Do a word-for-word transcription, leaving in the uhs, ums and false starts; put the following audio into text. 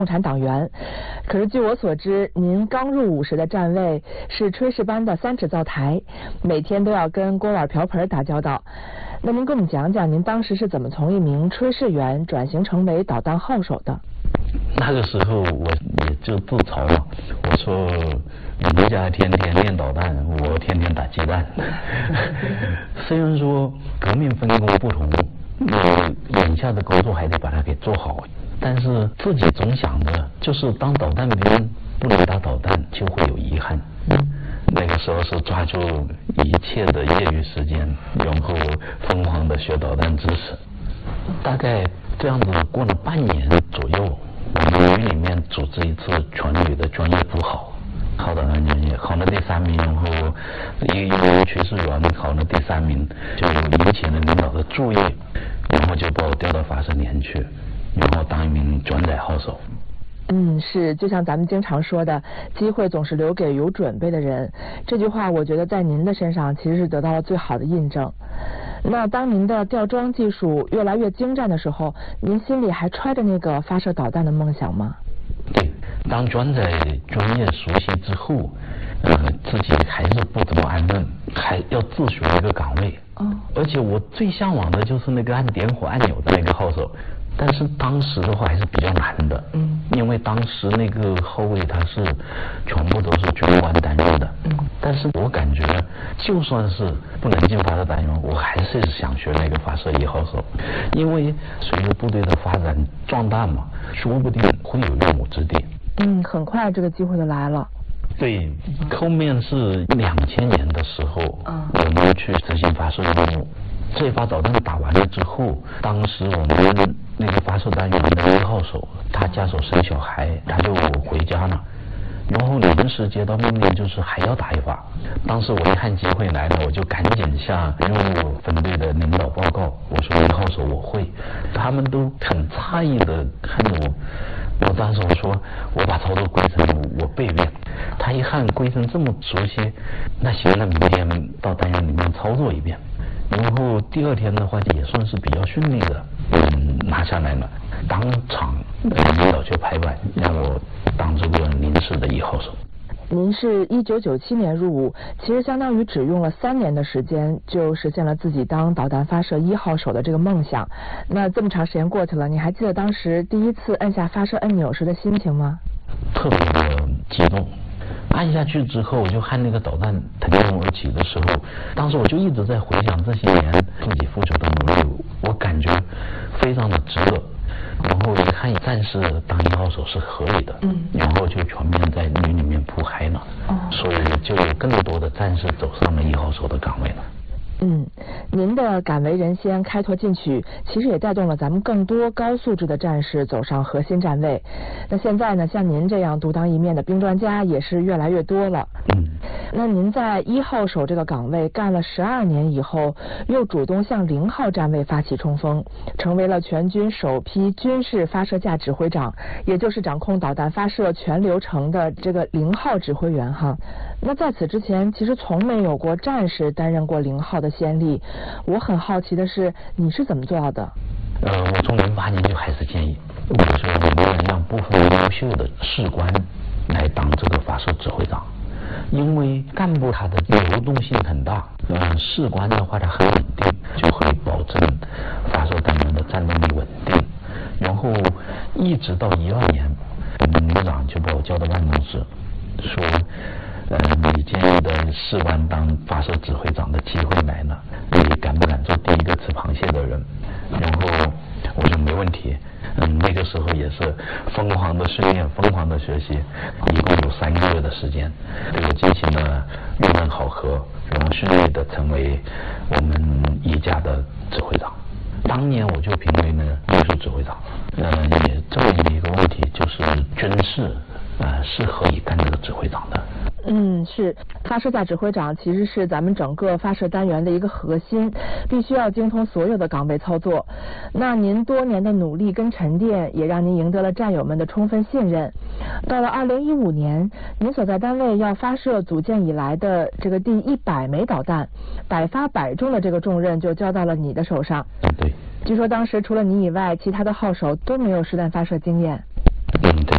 共产党员。可是据我所知，您刚入伍时的站位是炊事班的三指灶台，每天都要跟锅碗瓢盆打交道。那您跟我们讲讲，您当时是怎么从一名炊事员转型成为导弹号手的？ 那个时候我也就自嘲嘛，我说你们家天天练导弹，我天天打鸡蛋。虽然说革命分工不同，我眼下的工作还得把它给做好，但是自己总想着，就是当导弹兵不能打导弹，就会有遗憾。那个时候是抓住一切的业余时间，然后疯狂的学导弹知识。大概这样子过了半年左右，我们旅里面组织一次全旅的专业普考，考导弹专业，考了第三名，然后一个炊事员考了第三名，就引起了领导的注意，然后就把我调到发射连去，然后当一名转载号手。 嗯，是，就像咱们经常说的，机会总是留给有准备的人。这句话，我觉得在您的身上其实是得到了最好的印证。那当您的吊装技术越来越精湛的时候，您心里还揣着那个发射导弹的梦想吗？ 对，当转载专业熟悉之后，呃，自己还是不怎么安分，还要自学一个岗位。哦。而且我最向往的就是那个按点火按钮的那个号手。但是当时的话还是比较难的，嗯，因为当时那个后卫他是全部都是军官担任的，嗯，但是我感觉就算是不能进发射单元，我还是想学那个发射一号手，因为随着部队的发展壮大嘛，说不定会有用武之地。 嗯，很快这个机会就来了。 对，后面是两千年的时候，嗯，我们去执行发射任务。这发导弹打完了之后，当时我们那个发射单元的一号手，他家属生小孩，他就回家了。然后临时接到命令，就是还要打一发。当时我一看机会来了，我就赶紧向任务分队的领导报告，我说一号手我会。他们都很诧异的看着我。然后当时我说我把操作规程我背一遍。他一看规程这么熟悉，那行，那明天到单元里面操作一遍。然后第二天的话也算是比较顺利的，嗯，拿下来了。当场领导就拍板让我当这个临时的一号手。 您是一九九七年入伍，其实相当于只用了三年的时间就实现了自己当导弹发射一号手的这个梦想。那这么长时间过去了，你还记得当时第一次按下发射按钮时的心情吗？ 特别的激动。按下去之后，我就看那个导弹腾空而起的时候，当时我就一直在回想这些年自己付出的努力，我感觉非常的值得。然后一看战士当一号手是合理的，嗯，然后就全面在旅里面铺开了，哦，所以就有更多的战士走上了一号手的岗位了。 嗯，您的敢为人先，开拓进取，其实也带动了咱们更多高素质的战士走上核心站位。那现在呢，像您这样独当一面的兵专家也是越来越多了。嗯，那您在一号手这个岗位干了十二年以后，又主动向零号站位发起冲锋，成为了全军首批军事发射架指挥长，也就是掌控导弹发射全流程的这个零号指挥员哈。那在此之前，其实从没有过战士担任过零号的先例。我很好奇的是，你是怎么做到的？ 呃，我从零八年就开始建议，我说能不能让部分优秀的士官来当这个发射指挥长，因为干部他的流动性很大，呃，士官的话他很稳定，就会保证发射单元的战斗力稳定。然后一直到一二年，我们领长就把我叫到办公室，说。呃，你建议的士官当发射指挥长的机会来了，你敢不敢做第一个吃螃蟹的人？然后我说没问题。嗯，那个时候也是疯狂的训练，疯狂的学习，一共有三个月的时间，对我进行了阅问考核，然后顺利的成为我们一架的指挥长。当年我就评为呢艺术指挥长。呃，也证明一个问题，就是军事呃是可以干这个指挥长的。 嗯，是发射架指挥长其实是咱们整个发射单元的一个核心，必须要精通所有的岗位操作。那您多年的努力跟沉淀，也让您赢得了战友们的充分信任。到了二零一五年，您所在单位要发射组建以来的这个第一百枚导弹，百发百中的这个重任就交到了你的手上。 对。 据说当时除了你以外，其他的号手都没有实弹发射经验。